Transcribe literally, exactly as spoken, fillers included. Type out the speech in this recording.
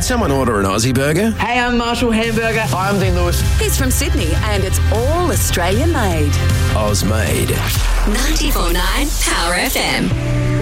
Did someone order an Aussie burger? Hey, I'm Marshall Hamburger. Hi, I'm Dean Lewis. He's from Sydney and it's all Australian made. Oz made. ninety-four point nine Power F M.